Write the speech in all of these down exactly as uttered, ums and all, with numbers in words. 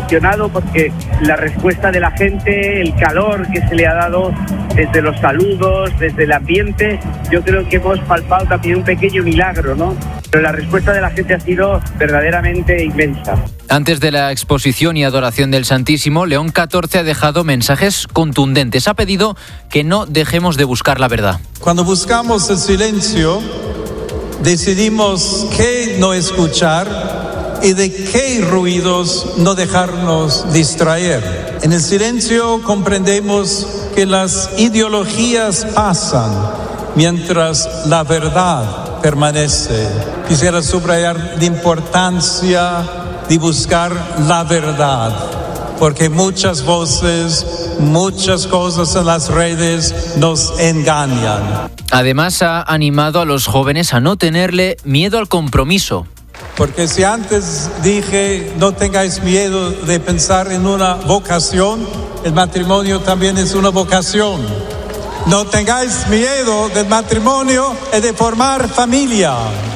emocionado porque la respuesta de la gente, el calor que se le ha dado desde los saludos, desde el ambiente, yo creo que hemos palpado también un pequeño milagro, ¿no? Pero la respuesta de la gente ha sido verdaderamente inmensa. Antes de la exposición y adoración del Santísimo, León catorce ha dejado mensajes contundentes. Ha pedido que no dejemos de buscar la verdad. Cuando buscamos el silencio, decidimos qué no escuchar y de qué ruidos no dejarnos distraer. En el silencio comprendemos que las ideologías pasan mientras la verdad permanece. Quisiera subrayar la importancia de buscar la verdad, porque muchas voces, muchas cosas en las redes nos engañan. Además, ha animado a los jóvenes a no tenerle miedo al compromiso. Porque si antes dije no tengáis miedo de pensar en una vocación, el matrimonio también es una vocación. No tengáis miedo del matrimonio y de formar familia.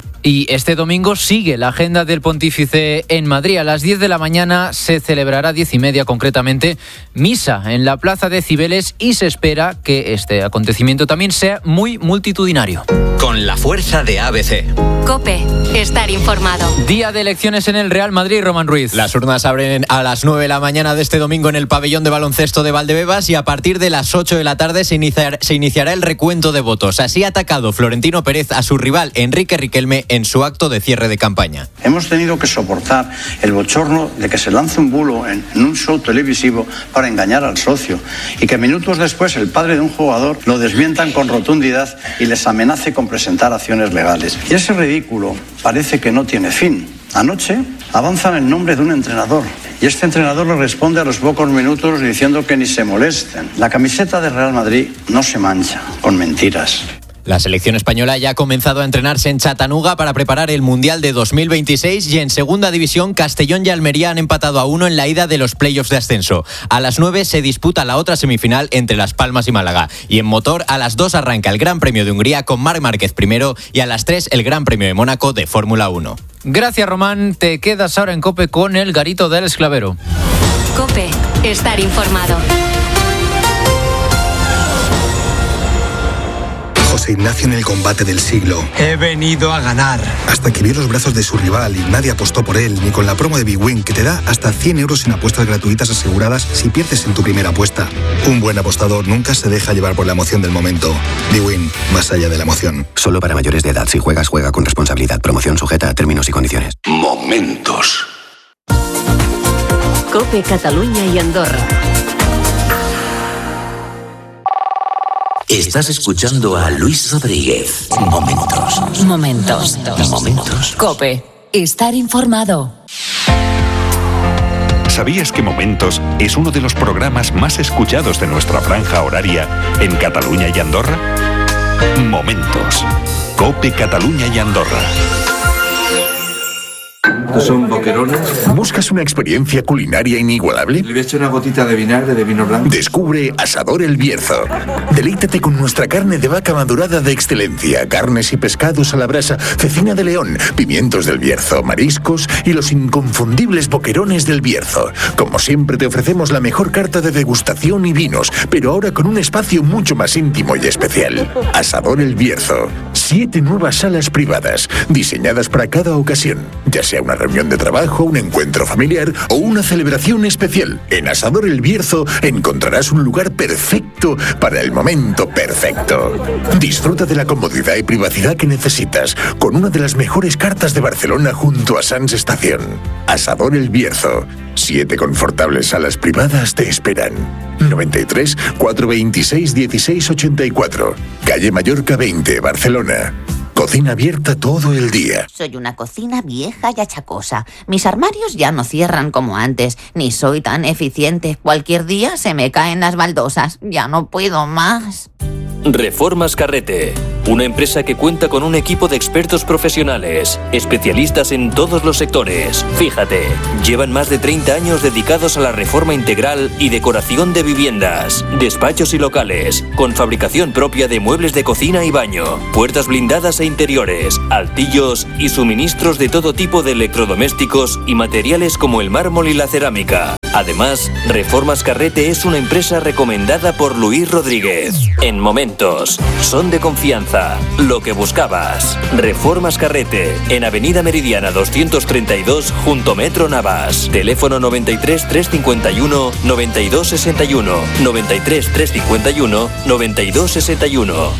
Y este domingo sigue la agenda del Pontífice en Madrid. A las diez de la mañana se celebrará, diez y media concretamente, misa en la Plaza de Cibeles y se espera que este acontecimiento también sea muy multitudinario. Con la fuerza de A B C. COPE, estar informado. Día de elecciones en el Real Madrid, Román Ruiz. Las urnas abren a las nueve de la mañana de este domingo en el pabellón de baloncesto de Valdebebas y a partir de las ocho de la tarde se, iniciar, se iniciará el recuento de votos. Así ha atacado Florentino Pérez a su rival Enrique Riquelme en su acto de cierre de campaña. Hemos tenido que soportar el bochorno de que se lance un bulo en, en un show televisivo para engañar al socio y que minutos después el padre de un jugador lo desmientan con rotundidad y les amenace con presentar acciones legales. Y ese ridículo parece que no tiene fin. Anoche avanzan el nombre de un entrenador y este entrenador le responde a los pocos minutos diciendo que ni se molesten. La camiseta de Real Madrid no se mancha con mentiras. La selección española ya ha comenzado a entrenarse en Chattanooga para preparar el Mundial de dos mil veintiséis y en Segunda División Castellón y Almería han empatado a uno en la ida de los playoffs de ascenso. A las nueve se disputa la otra semifinal entre Las Palmas y Málaga. Y en motor a las dos arranca el Gran Premio de Hungría con Marc Márquez primero y a las tres el Gran Premio de Mónaco de Fórmula uno. Gracias, Román. Te quedas ahora en COPE con el Garito del Esclavero. COPE, estar informado. José Ignacio en el combate del siglo. He venido a ganar. Hasta que vio los brazos de su rival y nadie apostó por él, ni con la promo de Big Win, que te da hasta cien euros en apuestas gratuitas aseguradas si pierdes en tu primera apuesta. Un buen apostador nunca se deja llevar por la emoción del momento. Big Win, más allá de la emoción. Solo para mayores de edad. Si juegas, juega con responsabilidad. Promoción sujeta a términos y condiciones. Momentos. COPE Cataluña y Andorra. Estás escuchando a Luis Rodríguez. Momentos. Momentos. Momentos. COPE, estar informado. ¿Sabías que Momentos es uno de los programas más escuchados de nuestra franja horaria en Cataluña y Andorra? Momentos. COPE Cataluña y Andorra. Son boquerones. ¿Buscas una experiencia culinaria inigualable? Le voy a echar una gotita de vinagre de vino blanco. Descubre Asador El Bierzo. Deleítate con nuestra carne de vaca madurada de excelencia, carnes y pescados a la brasa, cecina de león, pimientos del Bierzo, mariscos y los inconfundibles boquerones del Bierzo. Como siempre te ofrecemos la mejor carta de degustación y vinos, pero ahora con un espacio mucho más íntimo y especial. Asador El Bierzo. Siete nuevas salas privadas, diseñadas para cada ocasión, ya sea una reunión de trabajo, un encuentro familiar o una celebración especial. En Asador El Bierzo encontrarás un lugar perfecto para el momento perfecto. Disfruta de la comodidad y privacidad que necesitas con una de las mejores cartas de Barcelona junto a Sants Estación. Asador El Bierzo. Siete confortables salas privadas te esperan. noventa y tres, cuatrocientos veintiséis, dieciséis ochenta y cuatro. Calle Mallorca veinte, Barcelona. Cocina abierta todo el día. Soy una cocina vieja y achacosa. Mis armarios ya no cierran como antes, ni soy tan eficiente. Cualquier día se me caen las baldosas. Ya no puedo más. Reformas Carrete, una empresa que cuenta con un equipo de expertos profesionales, especialistas en todos los sectores. Fíjate, llevan más de treinta años dedicados a la reforma integral y decoración de viviendas, despachos y locales, con fabricación propia de muebles de cocina y baño, puertas blindadas e interiores, altillos y suministros de todo tipo de electrodomésticos y materiales como el mármol y la cerámica. Además, Reformas Carrete es una empresa recomendada por Luis Rodríguez. En Momentos, son de confianza, lo que buscabas. Reformas Carrete, en Avenida Meridiana doscientos treinta y dos, junto Metro Navas. Teléfono noventa y tres, trescientos cincuenta y uno, noventa y dos sesenta y uno, noventa y tres, trescientos cincuenta y uno, noventa y dos sesenta y uno.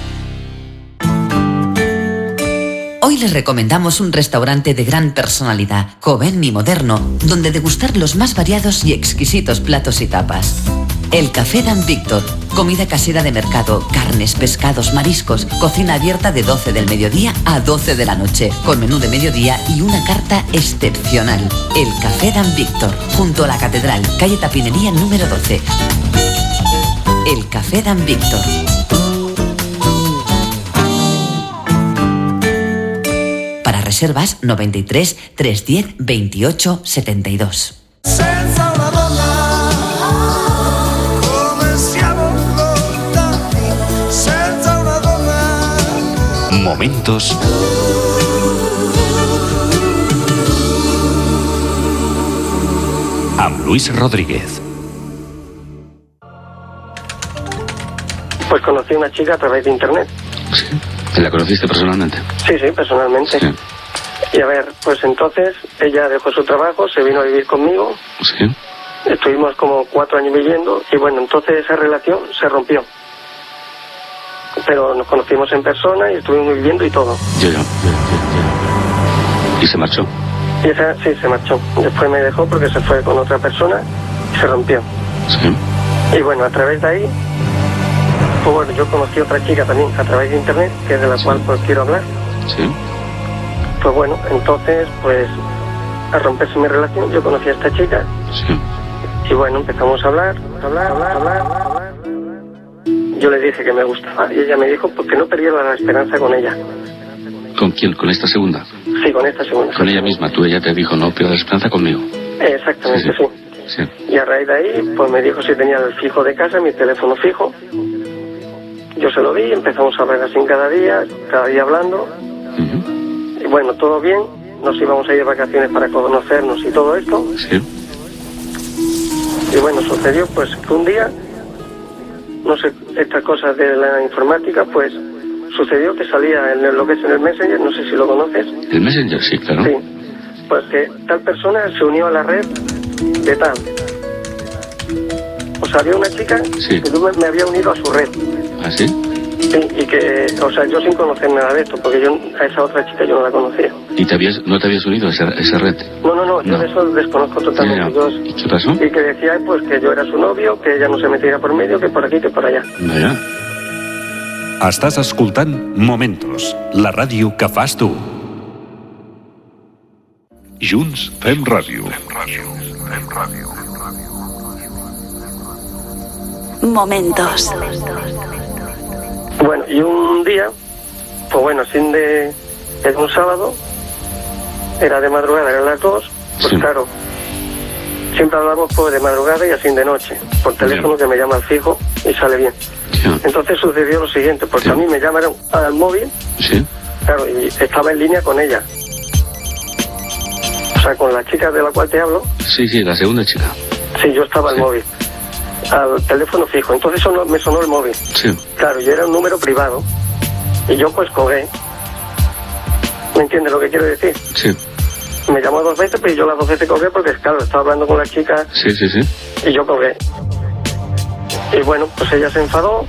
Hoy les recomendamos un restaurante de gran personalidad, joven y moderno, donde degustar los más variados y exquisitos platos y tapas. El Café Dan Víctor, comida casera de mercado, carnes, pescados, mariscos, cocina abierta de doce del mediodía a doce de la noche, con menú de mediodía y una carta excepcional. El Café Dan Víctor, junto a la Catedral, calle Tapinería número doce. El Café Dan Víctor. Para reservas noventa y tres, trescientos diez, veintiocho, setenta y dos. Momentos amb Luis Rodríguez. Pues conocí a una chica a través de internet. Sí. ¿La conociste personalmente? Sí, sí, personalmente. Sí. Y a ver, pues entonces ella dejó su trabajo, se vino a vivir conmigo. Sí. Estuvimos como cuatro años viviendo y bueno, entonces esa relación se rompió. Pero nos conocimos en persona y estuvimos viviendo y todo. Yo, yo. ¿Y se marchó? Y esa sí, se marchó. Después me dejó porque se fue con otra persona y se rompió. Sí. Y bueno, a través de ahí, pues bueno, yo conocí a otra chica también a través de internet, que es de la sí. cual pues quiero hablar. Sí. Pues bueno, entonces, pues, al romperse mi relación, yo conocí a esta chica. Sí. Y bueno, empezamos a hablar, hablar, hablar, hablar, hablar. Yo le dije que me gustaba y ella me dijo pues, que no perdiera la esperanza con ella. ¿Con quién? ¿Con esta segunda? Sí, con esta segunda. Con ella misma. Tú, ella te dijo no pierdas la esperanza conmigo. Exactamente, sí, sí. sí. Y a raíz de ahí, pues me dijo si tenía el fijo de casa, mi teléfono fijo. Yo se lo di, empezamos a hablar así cada día, cada día hablando. Uh-huh. Y bueno, todo bien. Nos íbamos a ir de vacaciones para conocernos y todo esto. Sí. Y bueno, sucedió pues que un día, no sé, estas cosas de la informática, pues sucedió que salía en lo que es en el Messenger, no sé si lo conoces. El Messenger, sí, claro. Sí, pues que tal persona se unió a la red de tal. O sea, había una chica sí. que me había unido a su red. ¿Ah, sí? Sí, y que, o sea, yo sin conocer nada de esto, porque yo a esa otra chica yo no la conocía. ¿Y te habías, no te habías unido a esa, a esa red? No, no, no, yo no. de eso desconozco totalmente. Yo, ¿Y qué pasó? Y que decía, pues, que yo era su novio, que ella no se metiera por medio, que por aquí, que por allá. Vaya. Estàs escoltant Momentos, la ràdio que fas tu. Junts fem ràdio. Fem ràdio, fem ràdio. Momentos. Bueno, y un día, pues bueno, sin de... es un sábado, era de madrugada, eran las dos, pues sí. Claro, siempre hablamos pues de madrugada y así de noche, por teléfono que me llama al fijo y sale bien. Sí. Entonces sucedió lo siguiente, porque sí. a mí me llamaron al móvil, sí. Claro, y estaba en línea con ella. O sea, con la chica de la cual te hablo. Sí, sí, la segunda chica. Sí, yo estaba sí. al móvil, al teléfono fijo, entonces sonó, me sonó el móvil. Sí. Claro, y era un número privado, y yo pues colgué. ¿Me entiendes lo que quiero decir? Sí. Me llamó dos veces, pero yo las dos veces colgué porque, claro, estaba hablando con la chica. Sí, sí, sí. Y yo colgué. Y bueno, pues ella se enfadó.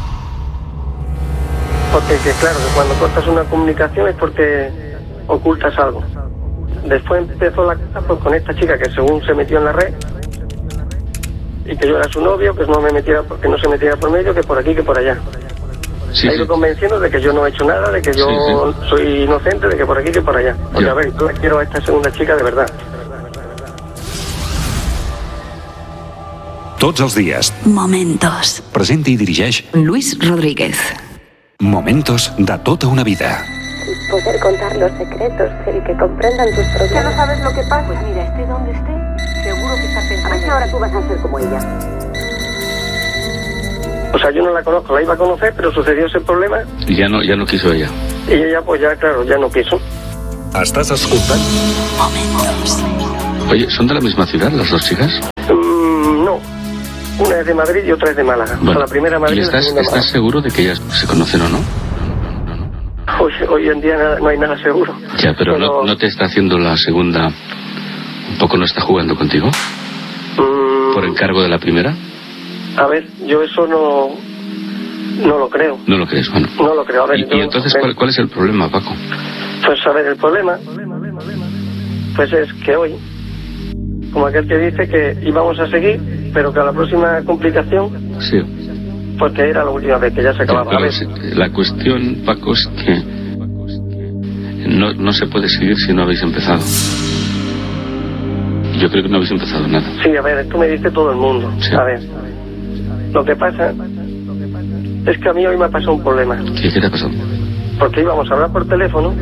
Porque, que, claro, que cuando cortas una comunicación es porque ocultas algo. Después empezó la cosa pues, con esta chica que según se metió en la red y que yo era su novio, que no me metiera, que no se metiera por medio, que por aquí, que por allá. Sí, ha ido sí. convenciendo de que yo no he hecho nada, de que yo sí, sí. soy inocente, de que por aquí, que por allá. Porque, ya. a ver, yo la quiero a esta segunda chica de verdad. Tots els dies. Momentos. Presenta i dirigeix Luis Rodríguez. Momentos de tota una vida. Poder contar los secretos, el que comprendan tus problemas. ¿Ya no sabes lo que pasa? Pues mira, esté donde esté, seguro que está pensando. A ver si ahora tú vas a ser como ella. O sea, yo no la conozco, la iba a conocer, pero sucedió ese problema. Y ya no, ya no quiso ella. Y ella, pues ya, claro, ya no quiso. Estàs escoltant Momentos. Oye, ¿son de la misma ciudad las dos chicas? una es de Madrid y otra es de Málaga. Bueno, O sea, la primera Madrid ¿y y la estás, segunda estás Málaga. seguro de que ellas se conocen o no? Hoy, hoy en día nada- no hay nada seguro. Ya, pero, ¿no, ¿no te está haciendo la segunda un poco, no está jugando contigo? Mm, ¿Por encargo de la primera? a ver, yo eso no, no lo creo. No lo crees, bueno. No lo creo. A ver, ¿Y, yo- y entonces ¿cuál, cuál es el problema, Paco? Pues a ver, el problema, pues es que hoy, como aquel que dice que íbamos a seguir, pero que a la próxima complicación, Sí. porque era la última vez que ya se acababa. A Pero ver, se- la cuestión, Paco, es que no, no se puede seguir si no habéis empezado. Yo creo que no habéis empezado nada. sí, a ver, esto me dice todo el mundo. Sí. A ver, lo que pasa es que a mí hoy me ha pasado un problema, ¿Qué, qué te ha pasado? porque íbamos a hablar por teléfono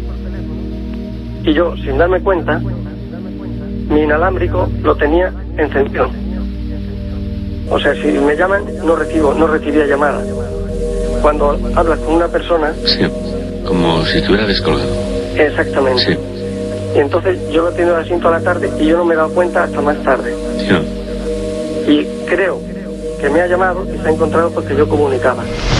y yo, sin darme cuenta, mi inalámbrico lo tenía encendido. O sea, si me llaman, no recibo, no recibía llamada. Cuando hablas con una persona, Sí, como si estuviera descolgado. exactamente. Sí, Y entonces yo lo he tenido así toda la tarde y yo no me he dado cuenta hasta más tarde. sí. Y creo que me ha llamado y se ha encontrado porque yo comunicaba.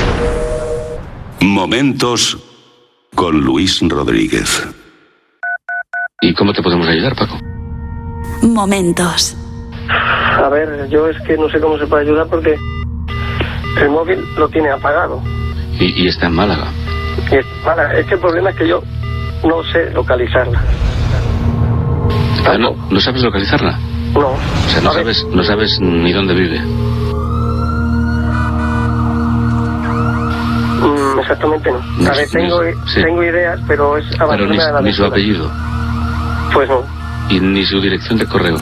Momentos con Luis Rodríguez. ¿Y cómo te podemos ayudar, Paco? Momentos. A ver, yo es que no sé cómo se puede ayudar porque el móvil lo tiene apagado. Y, y está en Málaga. Y es, mala, es que el problema es que yo no sé localizarla. Ah, ¿no, ¿No sabes localizarla? No. O sea, no A ver. sabes, no sabes ni dónde vive. Mm, exactamente no. No A ver, sé, tengo, sí. tengo ideas, pero es Pero abandonarme a la ni, ni su aventura. apellido. Pues no. Y ni su dirección de correo.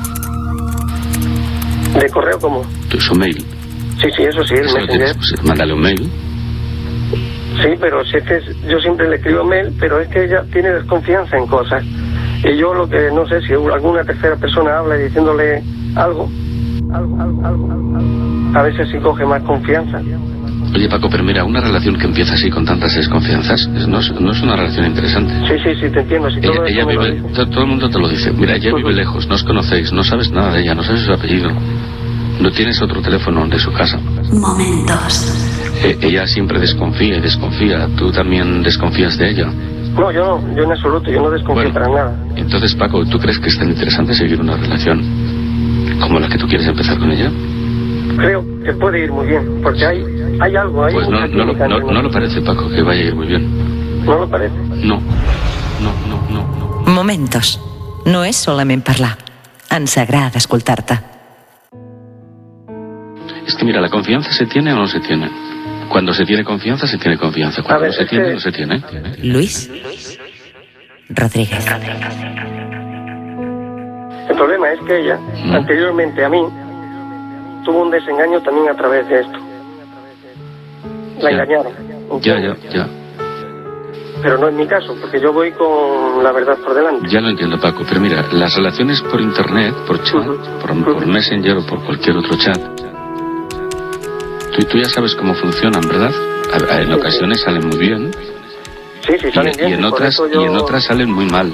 ¿De correo cómo? Tu- Su mail. Sí, sí, eso sí, el Eso lo Messenger. tienes, pues, mándale un mail. Sí, pero si es que es- yo siempre le escribo mail, pero es que ella tiene desconfianza en cosas. Y yo lo que no sé, si alguna tercera persona habla y diciéndole algo, algo, algo, algo, algo, a veces sí coge más confianza. Oye, Paco, pero mira, una relación que empieza así con tantas desconfianzas es- no, es, no es una relación interesante. Sí, sí, sí, te entiendo. Si todo Ella, eso ella me lo vive, dice. to- todo el mundo te lo dice. Mira, ella vive lejos, no os conocéis, no sabes nada de ella, no sabes su apellido. No tienes otro teléfono de su casa. Momentos. Eh, ella siempre desconfía y desconfía. Tú también desconfías de ella. No, yo no, yo en absoluto, yo no desconfío Bueno. para nada. Entonces, Paco, ¿tú crees que es tan interesante seguir una relación como la que tú quieres empezar con ella? Creo que puede ir muy bien, porque hay, hay algo, hay Pues no, mucha no, lo- química no, entre no lo nosotros. parece, Paco, que vaya a ir muy bien. ¿No lo parece? No, no, no, no. Momentos. No és solament parlar. Ens agrada escoltar-te. Es que mira, la confianza se tiene o no se tiene. Cuando se tiene confianza, se tiene confianza. Cuando ver, no se es tiene, que- no se tiene. Luis Rodríguez. El problema es que ella, Mm. anteriormente a mí, tuvo un desengaño también a través de esto. La Ya. engañaron. Ya, ya, ya. Pero no es mi caso, porque yo voy con la verdad por delante. Ya lo entiendo, Paco. Pero mira, las relaciones por internet, por chat, por, por Messenger o por cualquier otro chat, tú, tú ya sabes cómo funcionan, ¿verdad? A- a- en ocasiones salen muy bien Sí, sí, y, salen bien. y en por otras eso yo- y en otras salen muy mal.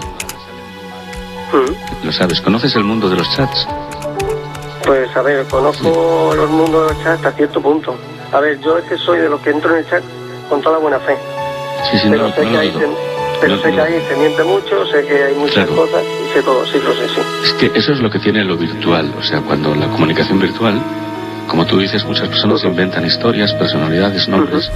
Mm. Lo sabes. ¿Conoces el mundo de los chats? Pues a ver, conozco los mundos de los chats hasta cierto punto. A ver, yo es que soy de los que entro en el chat con toda la buena fe. Sí, sí, pero no, sé, no que, lo ahí dudo. se, pero No, sé no. que ahí se miente mucho, sé que hay muchas Claro. cosas y sé todo, sí lo sé, sí. Es que eso es lo que tiene lo virtual. O sea, cuando la comunicación virtual, como tú dices, muchas personas inventan historias, personalidades, nombres.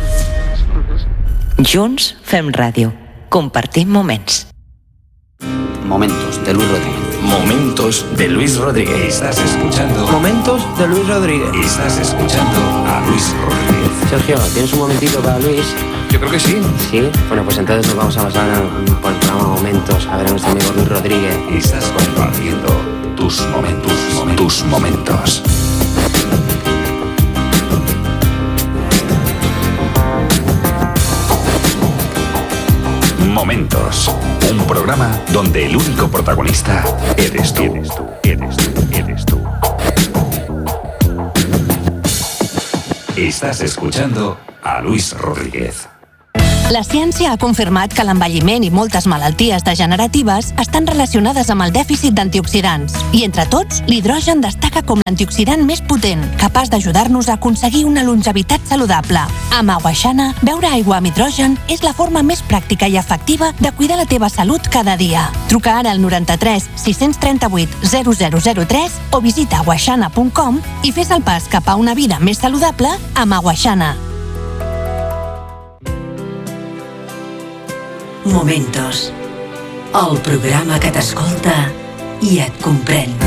Junts fem ràdio. Compartim moments. Momentos de Luis Rodríguez. Momentos de Luis Rodríguez. Estás escuchando. Momentos de Luis Rodríguez. Estás escuchando a Luis Rodríguez. Sergio, ¿tienes un momentito para Luis? Yo creo que sí. Sí. Bueno, pues entonces nos vamos a pasar a- por el programa Momentos a ver a nuestro amigo Luis Rodríguez. Estás compartiendo tus momentos. Tus momentos. Momentos. Un programa donde el único protagonista eres tú. Eres tú, eres tú, eres tú. Estás escuchando a Luis Rodríguez. La ciència ha confirmat que l'envelliment i moltes malalties degeneratives estan relacionades amb el dèficit d'antioxidants. I entre tots, l'hidrogen destaca com l'antioxidant més potent, capaç d'ajudar-nos a aconseguir una longevitat saludable. Amb Aguaxana, beure aigua amb hidrogen és la forma més pràctica i efectiva de cuidar la teva salut cada dia. Truca ara al noranta-tres sis trenta-vuit zero zero zero tres o visita aguaxana punt com i fes el pas cap a una vida més saludable amb Aguaxana. Momentos. El programa que t'escolta i et comprèn.